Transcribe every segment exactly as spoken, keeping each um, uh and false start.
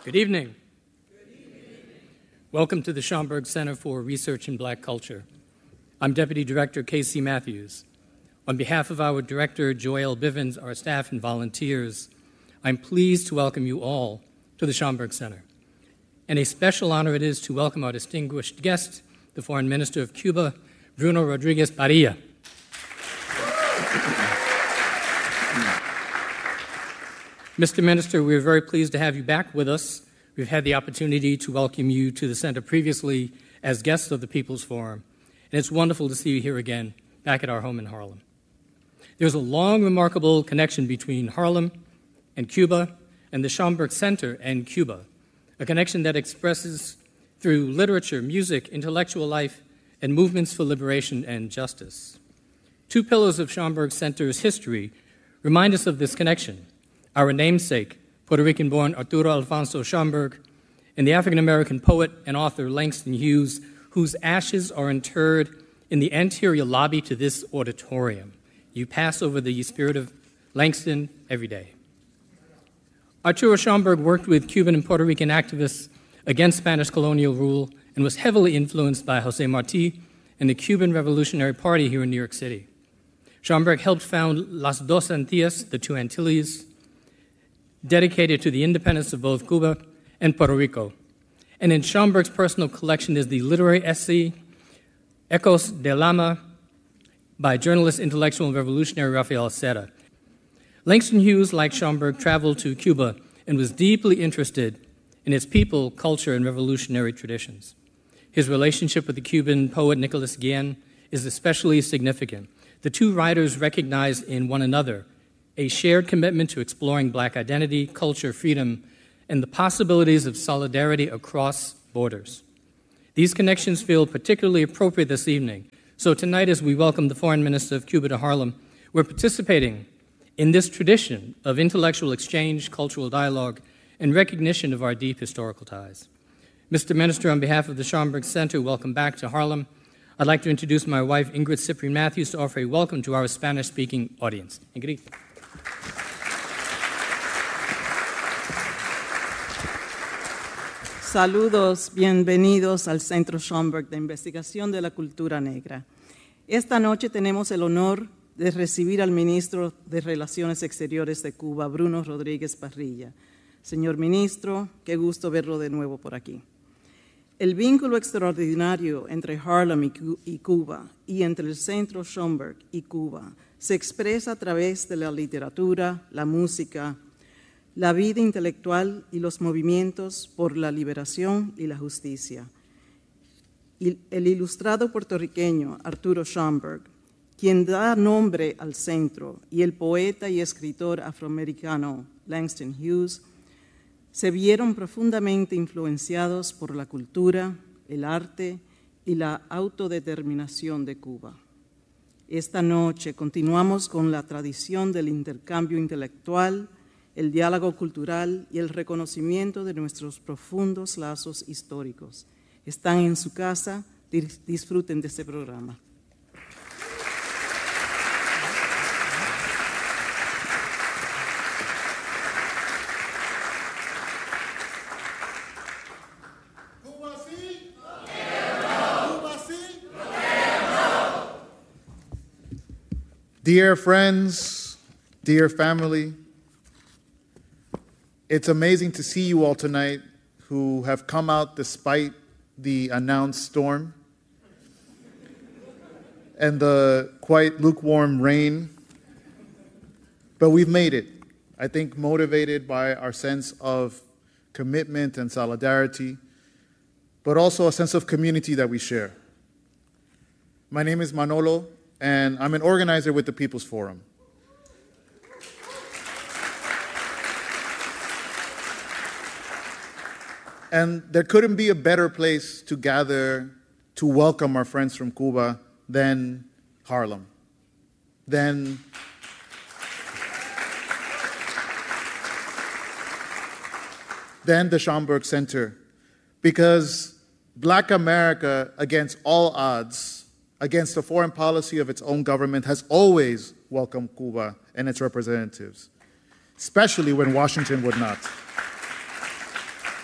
Good evening. Good evening. Welcome to the Schomburg Center for Research in Black Culture. I'm Deputy Director Casey Matthews. On behalf of our Director, Joelle Bivens, our staff and volunteers, I'm pleased to welcome you all to the Schomburg Center. And a special honor it is to welcome our distinguished guest, the Foreign Minister of Cuba, Bruno Rodriguez Parilla. Mister Minister, we're very pleased to have you back with us. We've had the opportunity to welcome you to the Center previously as guests of the People's Forum, and it's wonderful to see you here again, back at our home in Harlem. There's a long, remarkable connection between Harlem and Cuba and the Schomburg Center and Cuba, a connection that expresses through literature, music, intellectual life, and movements for liberation and justice. Two pillars of Schomburg Center's history remind us of this connection: our namesake, Puerto Rican-born Arturo Alfonso Schomburg, and the African-American poet and author Langston Hughes, whose ashes are interred in the anterior lobby to this auditorium. You pass over the spirit of Langston every day. Arturo Schomburg worked with Cuban and Puerto Rican activists against Spanish colonial rule and was heavily influenced by José Martí and the Cuban Revolutionary Party here in New York City. Schomburg helped found Las Dos Antillas, the two Antilles, dedicated to the independence of both Cuba and Puerto Rico. And in Schomburg's personal collection is the literary essay Ecos del Alma by journalist, intellectual, and revolutionary Rafael Serra. Langston Hughes, like Schomburg, traveled to Cuba and was deeply interested in its people, culture, and revolutionary traditions. His relationship with the Cuban poet Nicolas Guillen is especially significant. The two writers recognize in one another a shared commitment to exploring Black identity, culture, freedom, and the possibilities of solidarity across borders. These connections feel particularly appropriate this evening. So tonight, as we welcome the Foreign Minister of Cuba to Harlem, we're participating in this tradition of intellectual exchange, cultural dialogue, and recognition of our deep historical ties. Mister Minister, on behalf of the Schomburg Center, welcome back to Harlem. I'd like to introduce my wife, Ingrid Cyprian Matthews, to offer a welcome to our Spanish-speaking audience. Ingrid. Saludos, bienvenidos al Centro Schomburg de Investigación de la Cultura Negra. Esta noche tenemos el honor de recibir al Ministro de Relaciones Exteriores de Cuba, Bruno Rodríguez Parilla. Señor Ministro, qué gusto verlo de nuevo por aquí. El vínculo extraordinario entre Harlem y Cuba y entre el Centro Schomburg y Cuba se expresa a través de la literatura, la música, la vida intelectual y los movimientos por la liberación y la justicia. El ilustrado puertorriqueño Arturo Schomburg, quien da nombre al centro, y el poeta y escritor afroamericano Langston Hughes, se vieron profundamente influenciados por la cultura, el arte y la autodeterminación de Cuba. Esta noche continuamos con la tradición del intercambio intelectual, el diálogo cultural y el reconocimiento de nuestros profundos lazos históricos. Están en su casa, disfruten de este programa. Dear friends, dear family, it's amazing to see you all tonight who have come out despite the announced storm and the quite lukewarm rain. But we've made it, I think, motivated by our sense of commitment and solidarity, but also a sense of community that we share. My name is Manolo, and I'm an organizer with the People's Forum. And there couldn't be a better place to gather to welcome our friends from Cuba than Harlem, than than the Schomburg Center, because Black America, against all odds, against the foreign policy of its own government, has always welcomed Cuba and its representatives, especially when Washington would not.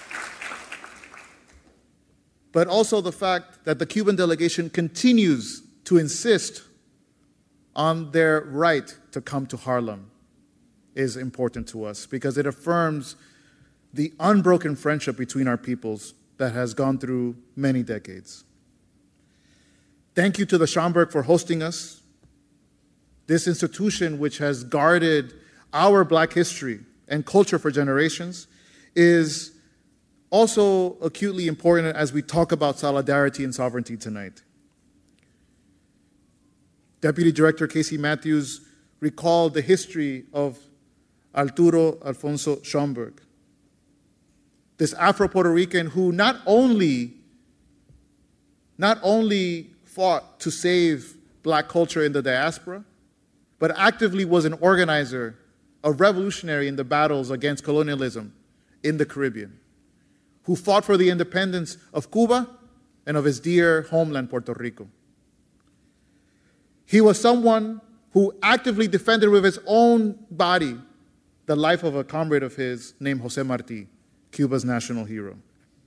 but also the fact that the Cuban delegation continues to insist on their right to come to Harlem is important to us because it affirms the unbroken friendship between our peoples that has gone through many decades. Thank you to the Schomburg for hosting us. This institution, which has guarded our Black history and culture for generations, is also acutely important as we talk about solidarity and sovereignty tonight. Deputy Director Casey Matthews recalled the history of Arturo Alfonso Schomburg, this Afro-Puerto Rican who not only, not only fought to save Black culture in the diaspora, but actively was an organizer, a revolutionary in the battles against colonialism in the Caribbean, who fought for the independence of Cuba and of his dear homeland, Puerto Rico. He was someone who actively defended with his own body the life of a comrade of his named José Martí, Cuba's national hero.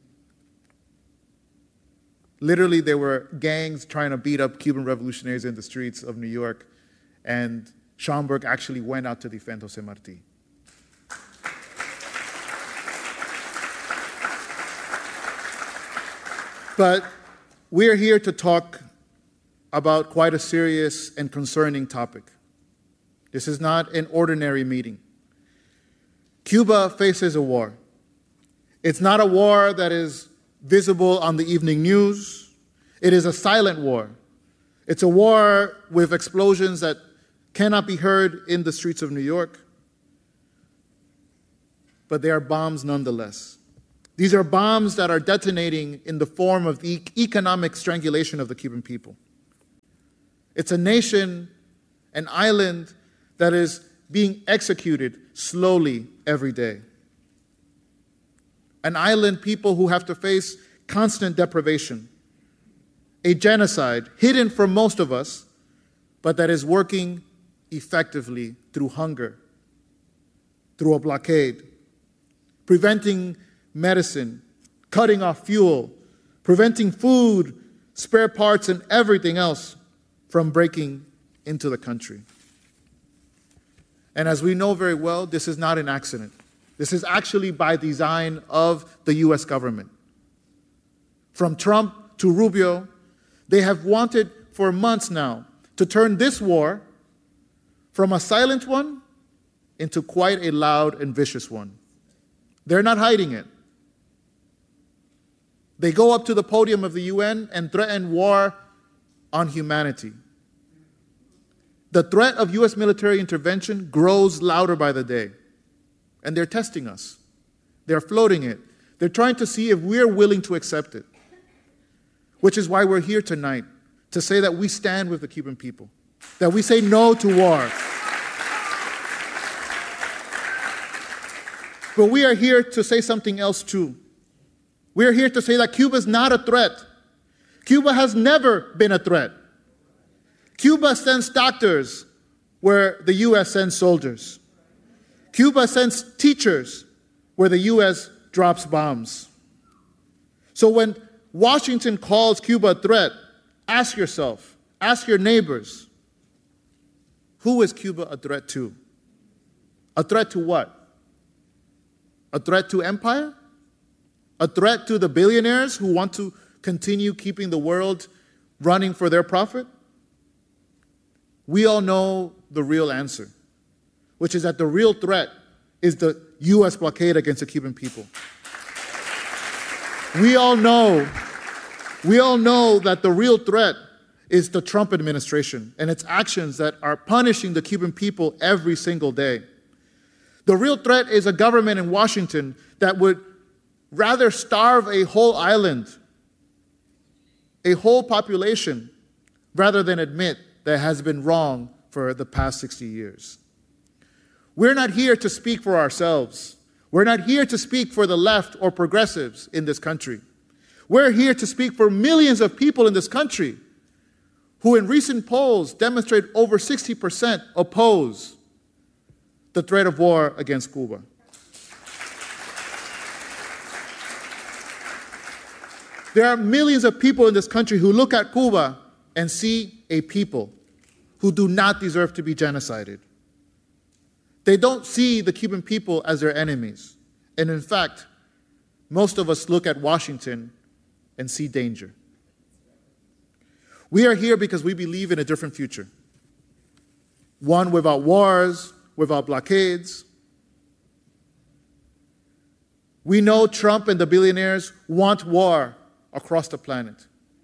Literally, there were gangs trying to beat up Cuban revolutionaries in the streets of New York, and Schomburg actually went out to defend José Martí. But we're here to talk about quite a serious and concerning topic. This is not an ordinary meeting. Cuba faces a war. It's not a war that is visible on the evening news. It is a silent war. It's a war with explosions that cannot be heard in the streets of New York. But they are bombs nonetheless. These are bombs that are detonating in the form of the economic strangulation of the Cuban people. It's a nation, an island, that is being executed slowly every day. An island people who have to face constant deprivation, a genocide hidden from most of us, but that is working effectively through hunger, through a blockade, preventing medicine, cutting off fuel, preventing food, spare parts, and everything else from breaking into the country. And as we know very well, this is not an accident. This is actually by design of the U S government. From Trump to Rubio, they have wanted for months now to turn this war from a silent one into quite a loud and vicious one. They're not hiding it. They go up to the podium of the U N and threaten war on humanity. The threat of U S military intervention grows louder by the day. And they're testing us. They're floating it. They're trying to see if we're willing to accept it. Which is why we're here tonight, to say that we stand with the Cuban people, that we say no to war. But we are here to say something else too. We are here to say that Cuba is not a threat. Cuba has never been a threat. Cuba sends doctors where the U S sends soldiers. Cuba sends teachers where the U S drops bombs. So when Washington calls Cuba a threat, ask yourself, ask your neighbors, who is Cuba a threat to? A threat to what? A threat to empire? A threat to the billionaires who want to continue keeping the world running for their profit? We all know the real answer, which is that the real threat is the U S blockade against the Cuban people. We all know, we all know that the real threat is the Trump administration and its actions that are punishing the Cuban people every single day. The real threat is a government in Washington that would rather starve a whole island, a whole population, rather than admit that it has been wrong for the past sixty years. We're not here to speak for ourselves. We're not here to speak for the left or progressives in this country. We're here to speak for millions of people in this country who in recent polls demonstrate over sixty percent oppose the threat of war against Cuba. There are millions of people in this country who look at Cuba and see a people who do not deserve to be genocided. They don't see the Cuban people as their enemies. And in fact, most of us look at Washington and see danger. We are here because we believe in a different future. One without wars, without blockades. We know Trump and the billionaires want war across the planet.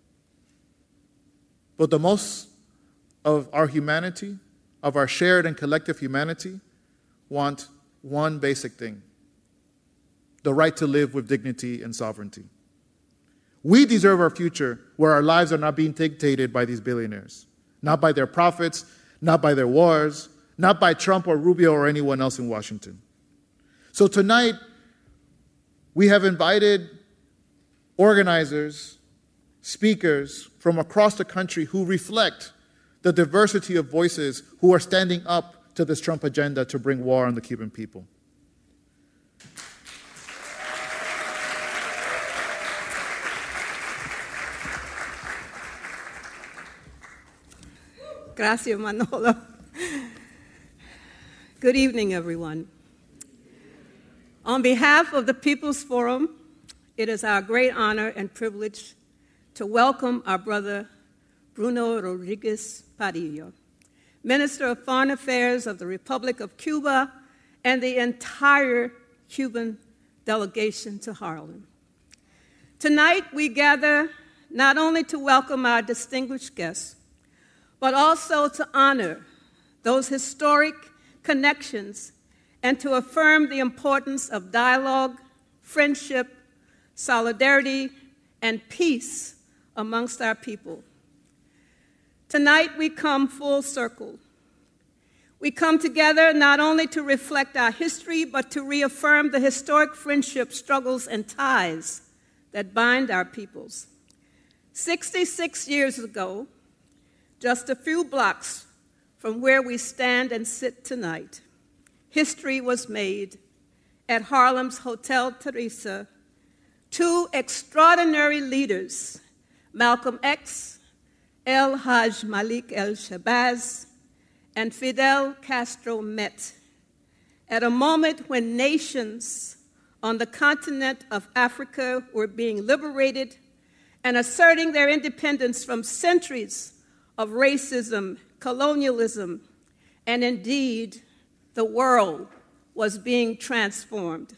But the most of our humanity, of our shared and collective humanity, want one basic thing: the right to live with dignity and sovereignty. We deserve our future where our lives are not being dictated by these billionaires, not by their profits, not by their wars, not by Trump or Rubio or anyone else in Washington. So tonight, we have invited organizers, speakers from across the country who reflect the diversity of voices who are standing up to this Trump agenda to bring war on the Cuban people. Gracias, Manolo. Good evening, everyone. On behalf of the People's Forum, it is our great honor and privilege to welcome our brother Bruno Rodriguez Padilla, Minister of Foreign Affairs of the Republic of Cuba, and the entire Cuban delegation to Harlem. Tonight, we gather not only to welcome our distinguished guests, but also to honor those historic connections and to affirm the importance of dialogue, friendship, solidarity, and peace amongst our people. Tonight, we come full circle. We come together not only to reflect our history, but to reaffirm the historic friendship, struggles, and ties that bind our peoples. sixty-six years ago, just a few blocks from where we stand and sit tonight, history was made at Harlem's Hotel Teresa. Two extraordinary leaders, Malcolm X, El Haj Malik El-Shabazz, and Fidel Castro met at a moment when nations on the continent of Africa were being liberated and asserting their independence from centuries of racism, colonialism, and indeed, the world was being transformed.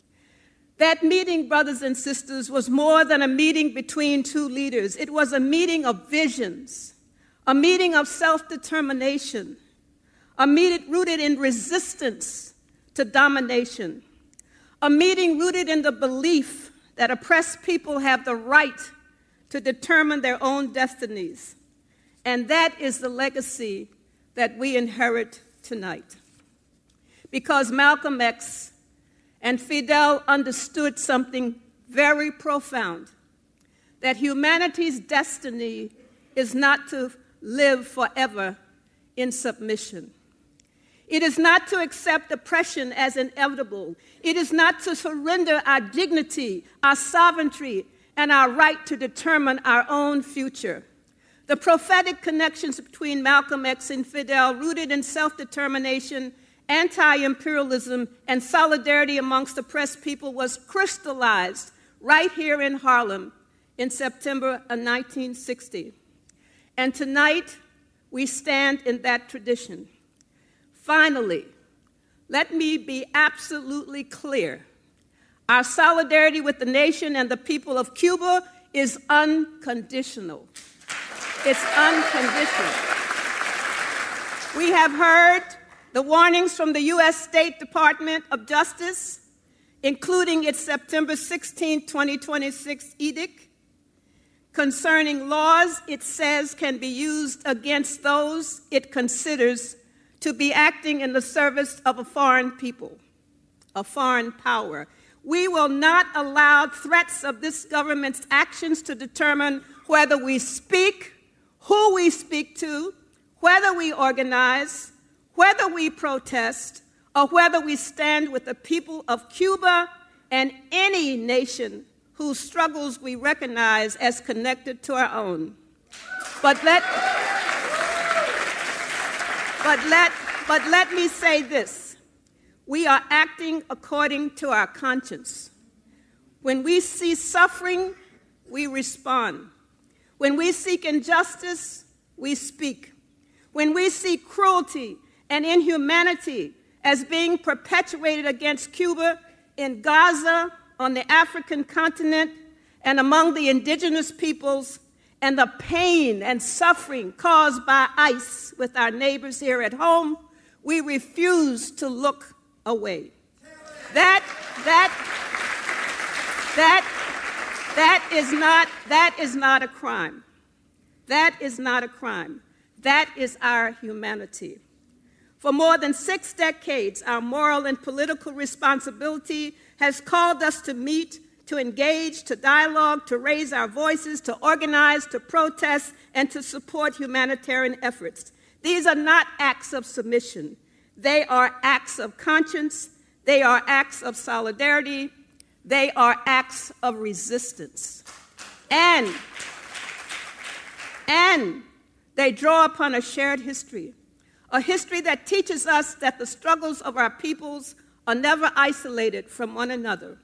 That meeting, brothers and sisters, was more than a meeting between two leaders. It was a meeting of visions, a meeting of self-determination, a meeting rooted in resistance to domination, a meeting rooted in the belief that oppressed people have the right to determine their own destinies. And that is the legacy that we inherit tonight. Because Malcolm X and Fidel understood something very profound, that humanity's destiny is not to live forever in submission. It is not to accept oppression as inevitable. It is not to surrender our dignity, our sovereignty, and our right to determine our own future. The prophetic connections between Malcolm X and Fidel, rooted in self-determination, anti-imperialism, and solidarity amongst oppressed people, was crystallized right here in Harlem in September of nineteen sixty. And tonight, we stand in that tradition. Finally, let me be absolutely clear. Our solidarity with the nation and the people of Cuba is unconditional. It's unconditional. We have heard the warnings from the U S State Department of Justice, including its September sixteenth, twenty twenty-six edict, concerning laws it says can be used against those it considers to be acting in the service of a foreign people, a foreign power. We will not allow threats of this government's actions to determine whether we speak, who we speak to, whether we organize, whether we protest, or whether we stand with the people of Cuba and any nation whose struggles we recognize as connected to our own. But let, but let, but let me say this. We are acting according to our conscience. When we see suffering, we respond. When we seek injustice, we speak. When we see cruelty and inhumanity as being perpetuated against Cuba, in Gaza, on the African continent, and among the indigenous peoples, and the pain and suffering caused by ICE with our neighbors here at home, we refuse to look away. That, that, that, that is not, that is not a crime. That is not a crime. That is our humanity. For more than six decades, our moral and political responsibility has called us to meet, to engage, to dialogue, to raise our voices, to organize, to protest, and to support humanitarian efforts. These are not acts of submission. They are acts of conscience. They are acts of solidarity. They are acts of resistance. And, and they draw upon a shared history, a history that teaches us that the struggles of our peoples are never isolated from one another.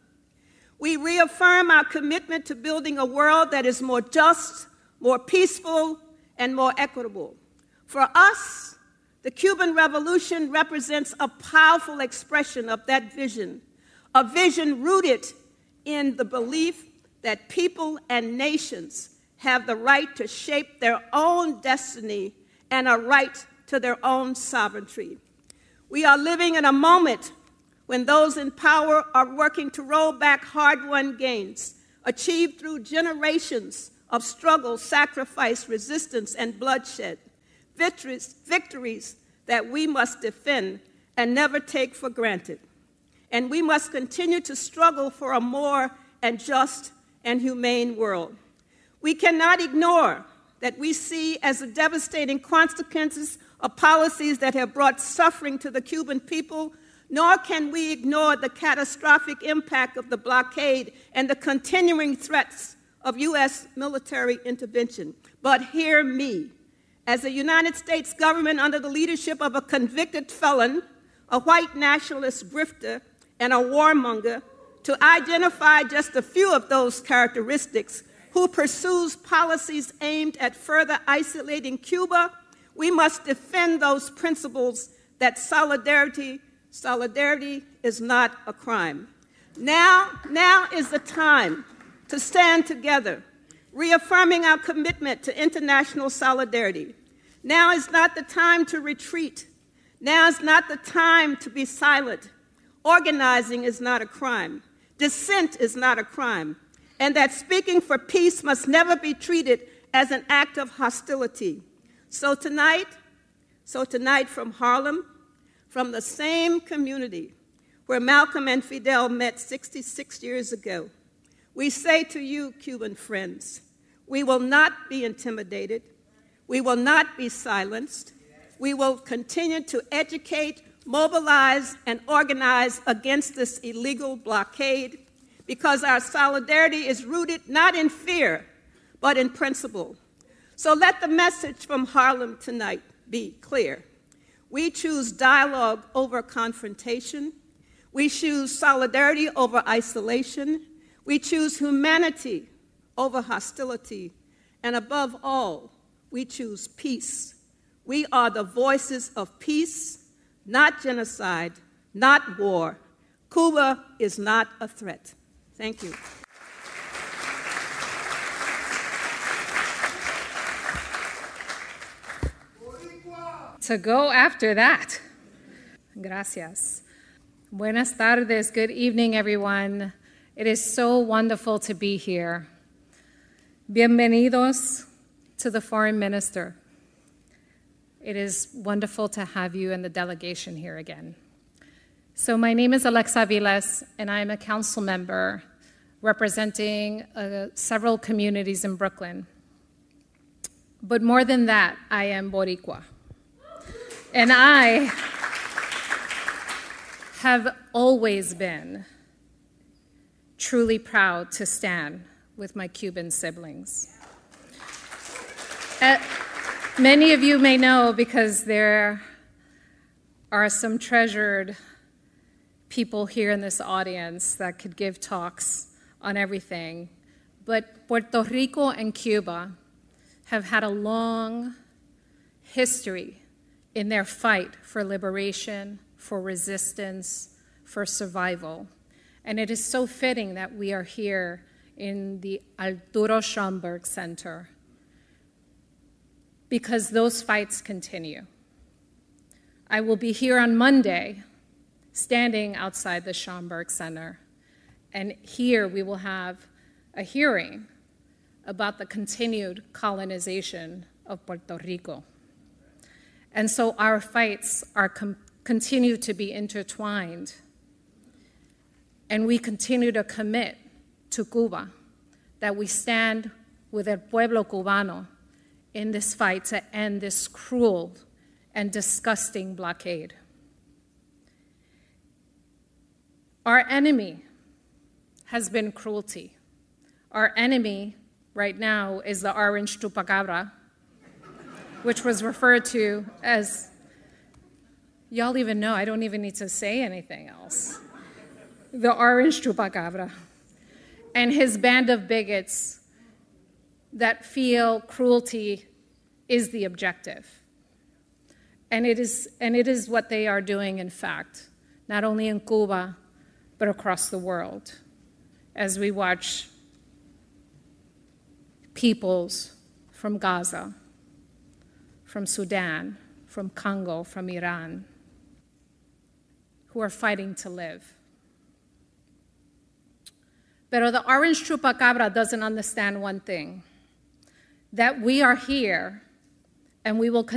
We reaffirm our commitment to building a world that is more just, more peaceful, and more equitable. For us, the Cuban Revolution represents a powerful expression of that vision, a vision rooted in the belief that people and nations have the right to shape their own destiny and a right to their own sovereignty. We are living in a moment when those in power are working to roll back hard-won gains, achieved through generations of struggle, sacrifice, resistance, and bloodshed, victories, victories that we must defend and never take for granted. And we must continue to struggle for a more and just and humane world. We cannot ignore that we see as the devastating consequences of policies that have brought suffering to the Cuban people, nor can we ignore the catastrophic impact of the blockade and the continuing threats of U S military intervention. But hear me. As the United States government under the leadership of a convicted felon, a white nationalist grifter, and a warmonger, to identify just a few of those characteristics, who pursues policies aimed at further isolating Cuba, we must defend those principles that solidarity, solidarity is not a crime. Now, now is the time to stand together, reaffirming our commitment to international solidarity. Now is not the time to retreat. Now is not the time to be silent. Organizing is not a crime. Dissent is not a crime. And that speaking for peace must never be treated as an act of hostility. So tonight, so tonight from Harlem, from the same community where Malcolm and Fidel met sixty-six years ago, we say to you, Cuban friends, we will not be intimidated. We will not be silenced. We will continue to educate, mobilize, and organize against this illegal blockade, because our solidarity is rooted not in fear, but in principle. So let the message from Harlem tonight be clear. We choose dialogue over confrontation. We choose solidarity over isolation. We choose humanity over hostility. And above all, we choose peace. We are the voices of peace, not genocide, not war. Cuba is not a threat. Thank you. To go after that. Gracias. Buenas tardes. Good evening, everyone. It is so wonderful to be here. Bienvenidos to the Foreign Minister. It is wonderful to have you and the delegation here again. So my name is Alexa Vilas, and I am a council member representing uh, several communities in Brooklyn. But more than that, I am Boricua. And I have always been truly proud to stand with my Cuban siblings. Uh, many of you may know, because there are some treasured people here in this audience that could give talks on everything, but Puerto Rico and Cuba have had a long history in their fight for liberation, for resistance, for survival. And it is so fitting that we are here in the Arturo Schomburg Center, because those fights continue. I will be here on Monday, standing outside the Schomburg Center, and here we will have a hearing about the continued colonization of Puerto Rico. And so our fights are com- continue to be intertwined, and we continue to commit to Cuba that we stand with el pueblo cubano in this fight to end this cruel and disgusting blockade. Our enemy has been cruelty. Our enemy right now is the orange chupacabra, which was referred to as, y'all even know, I don't even need to say anything else, the orange chupacabra, and his band of bigots that feel cruelty is the objective. And it is, and it is what they are doing, in fact, not only in Cuba, but across the world, as we watch peoples from Gaza, from Sudan, from Congo, from Iran, who are fighting to live. Pero the orange chupacabra doesn't understand one thing, that we are here and we will continue